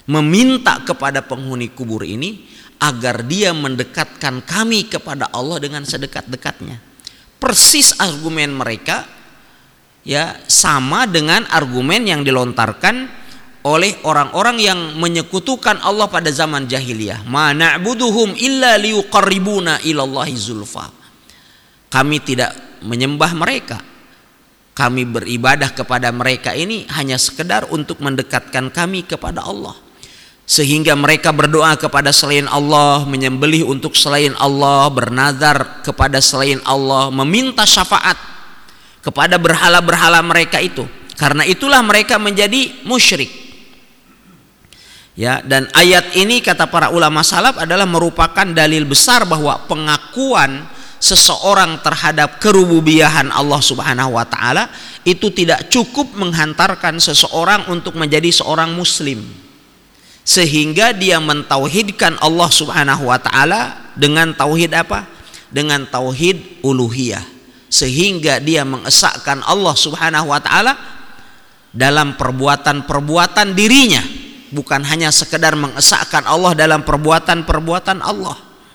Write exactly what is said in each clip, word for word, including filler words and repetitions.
meminta kepada penghuni kubur ini agar dia mendekatkan kami kepada Allah dengan sedekat-dekatnya. Persis argumen mereka ya sama dengan argumen yang dilontarkan oleh orang-orang yang menyekutukan Allah pada zaman jahiliyah. Ma na'buduhum illa liyuqarribuna ilallahi zulfa. Kami tidak menyembah mereka, kami beribadah kepada mereka ini hanya sekedar untuk mendekatkan kami kepada Allah. Sehingga mereka berdoa kepada selain Allah, menyembelih untuk selain Allah, bernazar kepada selain Allah, meminta syafaat kepada berhala-berhala mereka itu. Karena itulah mereka menjadi musyrik. Ya, dan ayat ini kata para ulama salaf adalah merupakan dalil besar bahwa pengakuan seseorang terhadap kerububiyahan Allah Subhanahu wa taala itu tidak cukup menghantarkan seseorang untuk menjadi seorang muslim. Sehingga dia mentauhidkan Allah Subhanahu wa taala dengan tauhid apa? Dengan tauhid uluhiyah. Sehingga dia mengesahkan Allah Subhanahu wa taala dalam perbuatan-perbuatan dirinya, bukan hanya sekedar mengesahkan Allah dalam perbuatan-perbuatan Allah.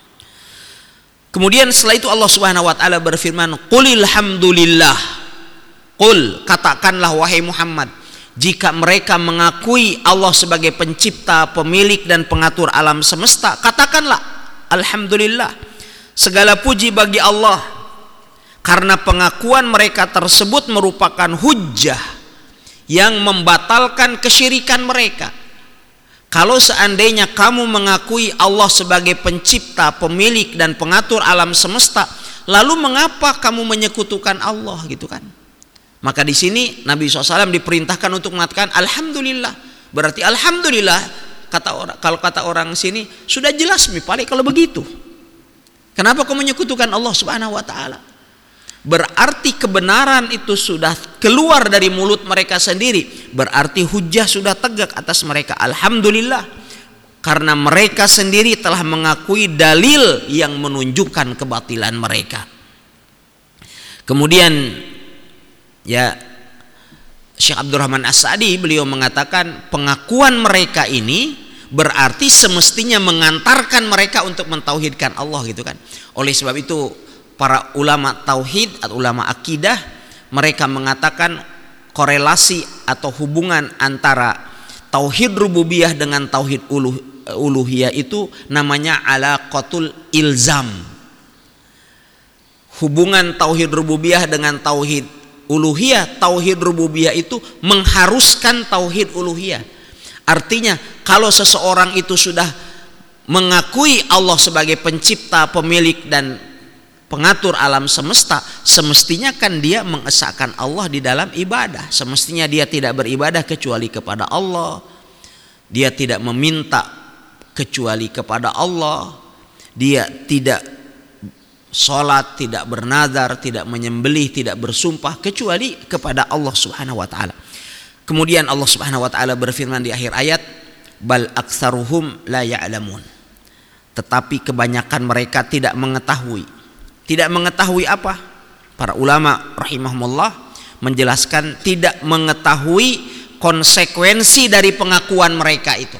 Kemudian setelah itu Allah Subhanahu wa taala berfirman, "Qulil hamdulillah." Qul, katakanlah wahai Muhammad, jika mereka mengakui Allah sebagai pencipta, pemilik dan pengatur alam semesta, katakanlah alhamdulillah, segala puji bagi Allah, karena pengakuan mereka tersebut merupakan hujjah yang membatalkan kesyirikan mereka. Kalau seandainya kamu mengakui Allah sebagai pencipta, pemilik dan pengatur alam semesta, lalu mengapa kamu menyekutukan Allah, gitu kan? Maka di sini Nabi shallallahu alaihi wasallam diperintahkan untuk mengatakan alhamdulillah. Berarti alhamdulillah, kata orang, kalau kata orang sini sudah jelas nih paling kalau begitu. Kenapa kau menyekutukan Allah Subhanahu wa taala? Berarti kebenaran itu sudah keluar dari mulut mereka sendiri. Berarti hujjah sudah tegak atas mereka. Alhamdulillah, karena mereka sendiri telah mengakui dalil yang menunjukkan kebatilan mereka. Kemudian ya, Syekh Abdurrahman As-Sa'di beliau mengatakan pengakuan mereka ini berarti semestinya mengantarkan mereka untuk mentauhidkan Allah, gitu kan. Oleh sebab itu para ulama tauhid atau ulama akidah mereka mengatakan korelasi atau hubungan antara tauhid rububiyah dengan tauhid uluh, uluhiyah itu namanya alaqatul ilzam. Hubungan tauhid rububiyah dengan tauhid uluhiyah, tauhid rububiyah itu mengharuskan tauhid uluhiyah. Artinya kalau seseorang itu sudah mengakui Allah sebagai pencipta, pemilik dan pengatur alam semesta, semestinya kan dia mengesahkan Allah di dalam ibadah. Semestinya dia tidak beribadah kecuali kepada Allah, dia tidak meminta kecuali kepada Allah, dia tidak sholat, tidak bernazar, tidak menyembelih, tidak bersumpah kecuali kepada Allah Subhanahu wa taala. Kemudian Allah Subhanahu wa taala berfirman di akhir ayat, bal aktsaruhum la ya'lamun. Tetapi kebanyakan mereka tidak mengetahui. Tidak mengetahui apa? Para ulama rahimahumullah menjelaskan tidak mengetahui konsekuensi dari pengakuan mereka itu.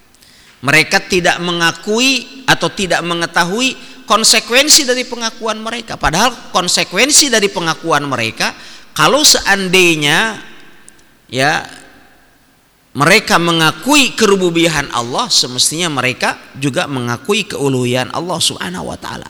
Mereka tidak mengakui atau tidak mengetahui konsekuensi dari pengakuan mereka. Padahal konsekuensi dari pengakuan mereka, kalau seandainya ya mereka mengakui kerububiyahan Allah, semestinya mereka juga mengakui keuluhiyan Allah Subhanahu wa taala.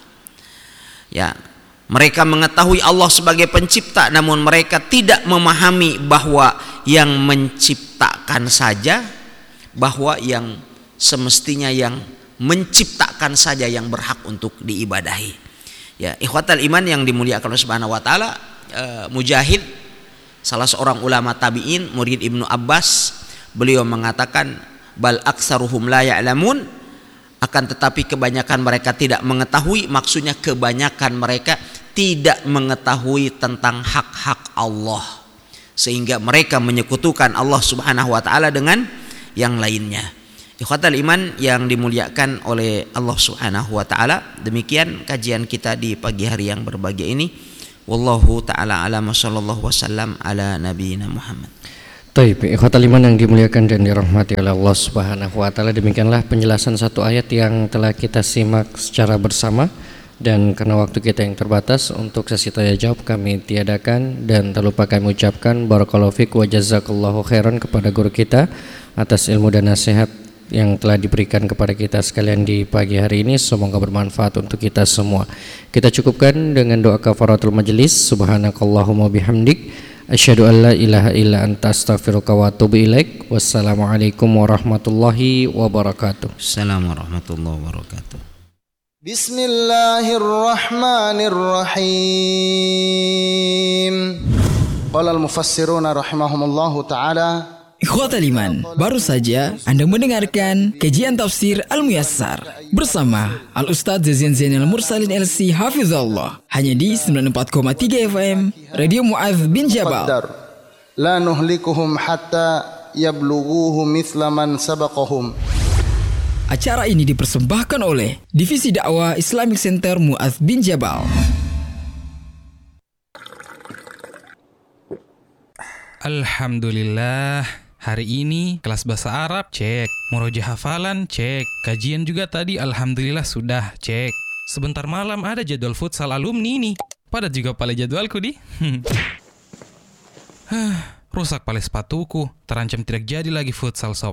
Ya, mereka mengetahui Allah sebagai pencipta, namun mereka tidak memahami bahwa yang menciptakan saja, bahwa yang semestinya yang menciptakan saja yang berhak untuk diibadahi. Ya, ikhwatal iman yang dimuliakan Allah Subhanahu wa taala, eh, Mujahid salah seorang ulama tabi'in, murid Ibnu Abbas, beliau mengatakan bal aktsaruhum la ya'lamun, akan tetapi kebanyakan mereka tidak mengetahui, maksudnya kebanyakan mereka tidak mengetahui tentang hak-hak Allah, sehingga mereka menyekutukan Allah Subhanahu wa taala dengan yang lainnya. Ikhwatal iman yang dimuliakan oleh Allah Subhanahu wa taala, demikian kajian kita di pagi hari yang berbahagia ini. Wallahu taala alam, sallallahu wasallam ala nabiyina Muhammad. Taib, ikhwatal iman yang dimuliakan dan dirahmati oleh Allah Subhanahu wa taala, demikianlah penjelasan satu ayat yang telah kita simak secara bersama. Dan karena waktu kita yang terbatas, untuk sesi tanya jawab kami tiadakan, dan tak lupa kami ucapkan barakallahu fiik wa jazakallahu khairan kepada guru kita atas ilmu dan nasihat yang telah diberikan kepada kita sekalian di pagi hari ini. Semoga bermanfaat untuk kita semua. Kita cukupkan dengan doa kafaratul majelis. Subhanakallahumma bihamdik, asyhadu an la ilaha illa anta astaghfiruka wa atubu ilaik. Wassalamualaikum warahmatullahi wabarakatuh. Assalamualaikum warahmatullahi wabarakatuh. Bismillahirrahmanirrahim. Qala al-mufassiruna rahimahumullahu ta'ala. Ikhwatal iman, baru saja Anda mendengarkan kajian tafsir Al-Muyassar bersama Al-Ustadz Zazian Zainal Mursalin L C Hafizahullah, hanya di sembilan puluh empat koma tiga F M Radio Mu'adz bin Jabal. La nuhlikuhum hatta yablughuhu mithla man sabaqahum. Acara ini dipersembahkan oleh Divisi Dakwah Islamic Center Mu'adz bin Jabal. Alhamdulillah, hari ini kelas bahasa Arab cek, murojaah hafalan cek, kajian juga tadi alhamdulillah sudah cek. Sebentar malam ada jadwal futsal alumni nih. Padat juga pale jadwalku di. Rusak pale sepatuku, terancam tidak jadi lagi futsal sob.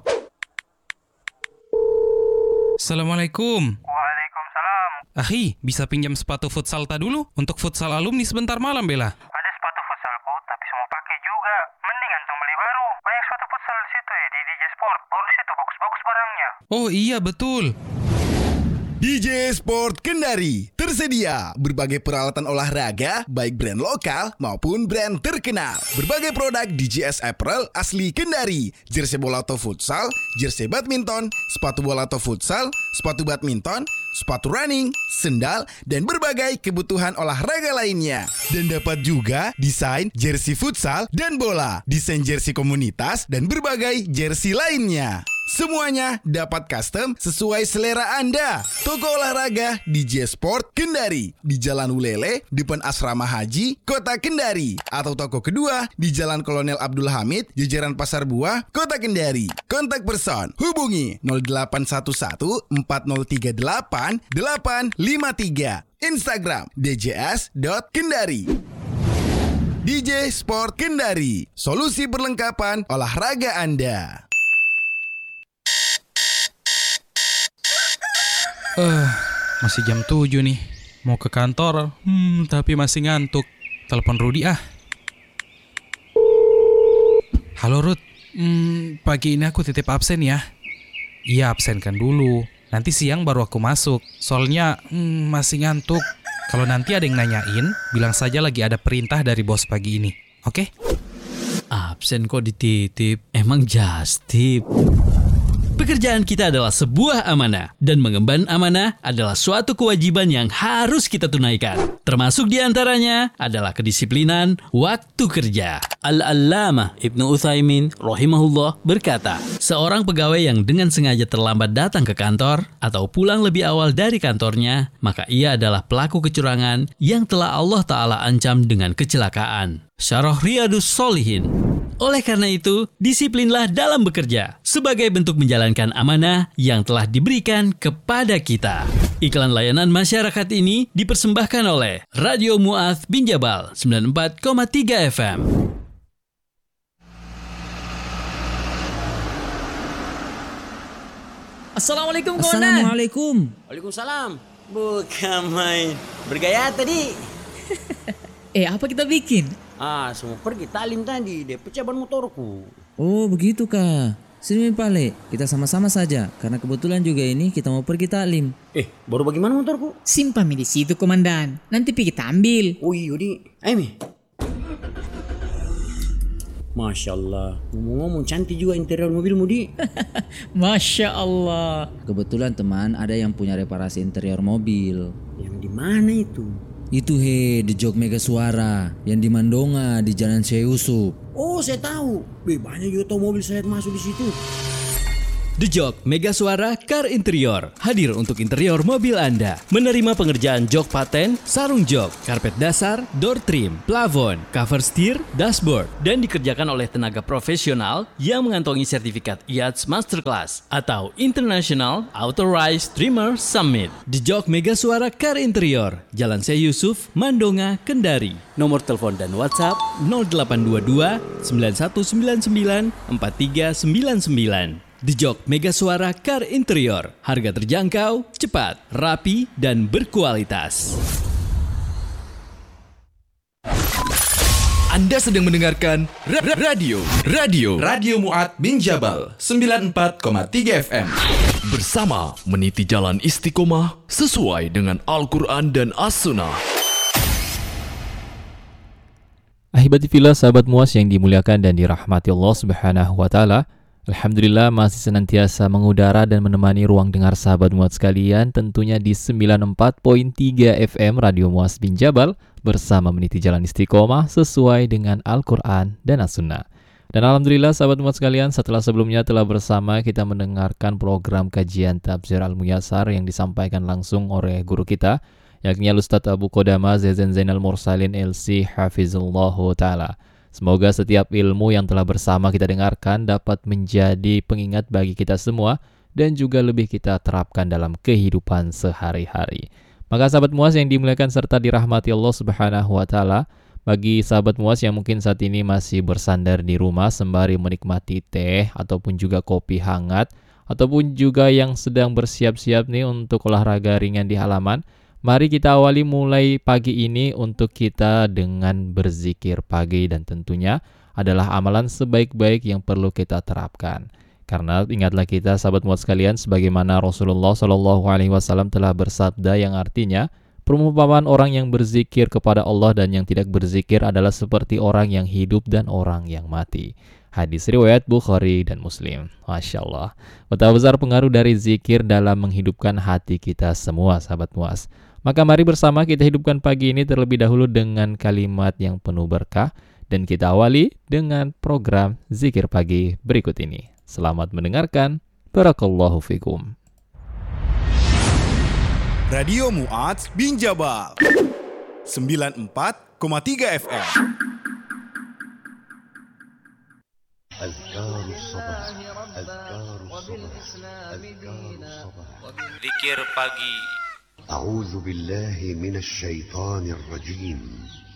Assalamualaikum. Waalaikumsalam. Ahi, bisa pinjam sepatu futsal ta dulu untuk futsal alumni sebentar malam bela? Ada sepatu futsalku, tapi semua pakai juga. Mending antum beli baru. Banyak sepatu futsal di situ ya, di D J Sport. Baru situ bagus-bagus barangnya. Oh iya betul. D J Sport Kendari tersedia berbagai peralatan olahraga baik brand lokal maupun brand terkenal. Berbagai produk D J S Apparel asli Kendari, jersey bola atau futsal, jersey badminton, sepatu bola atau futsal, sepatu badminton, sepatu running, sendal, dan berbagai kebutuhan olahraga lainnya. Dan dapat juga desain jersey futsal dan bola, desain jersey komunitas, dan berbagai jersey lainnya. Semuanya dapat custom sesuai selera Anda. Toko olahraga D J Sport Kendari di Jalan Ulele, depan Asrama Haji, Kota Kendari. Atau toko kedua di Jalan Kolonel Abdul Hamid, jajaran Pasar Buah, Kota Kendari. Kontak person hubungi nol delapan satu satu empat nol tiga delapan delapan lima tiga. Instagram d j s dot kendari. D J Sport Kendari, solusi perlengkapan olahraga Anda. Eh, uh, masih jam tujuh nih. Mau ke kantor, hmm, tapi masih ngantuk. Telepon Rudi ah. Halo Rud, hmm, pagi ini aku titip absen ya. Iya, absenkan dulu. Nanti siang baru aku masuk. Soalnya hmm, masih ngantuk. Kalau nanti ada yang nanyain, bilang saja lagi ada perintah dari bos pagi ini. Oke? Absen kok dititip? Emang just tip? Pekerjaan kita adalah sebuah amanah, dan mengemban amanah adalah suatu kewajiban yang harus kita tunaikan. Termasuk diantaranya adalah kedisiplinan waktu kerja. Al-Allamah Ibnu Utsaimin rahimahullah berkata, seorang pegawai yang dengan sengaja terlambat datang ke kantor atau pulang lebih awal dari kantornya, maka ia adalah pelaku kecurangan yang telah Allah Ta'ala ancam dengan kecelakaan. Syarah Riyadus Shalihin. Oleh karena itu, disiplinlah dalam bekerja sebagai bentuk menjalankan amanah yang telah diberikan kepada kita. Iklan layanan masyarakat ini dipersembahkan oleh Radio Mu'adz bin Jabal sembilan puluh empat koma tiga F M. Assalamualaikum kawan. Assalamualaikum. Waalaikumsalam. Bukan main. Bergaya tadi. Eh, apa kita bikin? Ah, semua pergi talim tadi. Dia pecah ban motorku. Oh, begitu kah? Sini Pale, kita sama-sama saja. Karena kebetulan juga ini kita mau pergi taklim. Eh, baru bagaimana motorku? Simpan di situ, Komandan. Nanti pergi kita ambil. Oh iya, di. Ayo, Mi. Masya Allah. Ngomong-ngomong cantik juga interior mobilmu, Di. Masya Allah. Kebetulan teman ada yang punya reparasi interior mobil. Yang di mana itu? Itu he, di Jog Mega Suara, yang di Mandonga, di Jalan Syekh Yusuf. Oh, saya tahu. Be, banyak juga tahu mobil saya masuk di situ. The Jok Mega Suara Car Interior hadir untuk interior mobil Anda. Menerima pengerjaan jok paten, sarung jok, karpet dasar, door trim, plafon, cover steer, dashboard, dan dikerjakan oleh tenaga profesional yang mengantongi sertifikat I A T S Masterclass atau International Authorized Trimmer Summit. The Jok Mega Suara Car Interior, Jalan Syekh Yusuf, Mandonga, Kendari. Nomor telepon dan WhatsApp nol delapan dua dua sembilan satu sembilan sembilan empat tiga sembilan sembilan. The Jok Mega Suara Car Interior. Harga terjangkau, cepat, rapi, dan berkualitas. Anda sedang mendengarkan ra- ra- radio Radio Radio Mu'ad bin Jabal sembilan puluh empat koma tiga F M. Bersama meniti jalan istiqomah sesuai dengan Al-Quran dan As-Sunnah. Ahibati fillah, sahabat Muas yang dimuliakan dan dirahmati Allah Subhanahu wa taala. Alhamdulillah masih senantiasa mengudara dan menemani ruang dengar sahabat Muas sekalian, tentunya di sembilan puluh empat koma tiga F M Radio Muas bin Jabal bersama meniti jalan istiqomah sesuai dengan Al-Quran dan As-Sunnah. Dan alhamdulillah sahabat Muas sekalian, setelah sebelumnya telah bersama kita mendengarkan program kajian Tafsir Al-Muyassar yang disampaikan langsung oleh guru kita, yakni Al-Ustadz Abu Qodama Zazen Zainal Mursalin L C Hafizullahu Ta'ala. Semoga setiap ilmu yang telah bersama kita dengarkan dapat menjadi pengingat bagi kita semua dan juga lebih kita terapkan dalam kehidupan sehari-hari. Maka sahabat Muas yang dimuliakan serta dirahmati Allah Subhanahu wa taala, bagi sahabat Muas yang mungkin saat ini masih bersandar di rumah sembari menikmati teh ataupun juga kopi hangat, ataupun juga yang sedang bersiap-siap nih untuk olahraga ringan di halaman, mari kita awali mulai pagi ini untuk kita dengan berzikir pagi, dan tentunya adalah amalan sebaik-baik yang perlu kita terapkan. Karena ingatlah kita sahabat Muas sekalian, sebagaimana Rasulullah shallallahu alaihi wasallam telah bersabda yang artinya, perumpamaan orang yang berzikir kepada Allah dan yang tidak berzikir adalah seperti orang yang hidup dan orang yang mati. Hadis riwayat Bukhari dan Muslim. Masya Allah. Betapa besar pengaruh dari zikir dalam menghidupkan hati kita semua sahabat Muas. Maka mari bersama kita hidupkan pagi ini terlebih dahulu dengan kalimat yang penuh berkah, dan kita awali dengan program Zikir Pagi berikut ini. Selamat mendengarkan. Barakallahu fikum. Radio Mu'ad bin Jabal sembilan puluh empat koma tiga F M. Zikir pagi. A'udzu billahi minasy syaithanir rajim.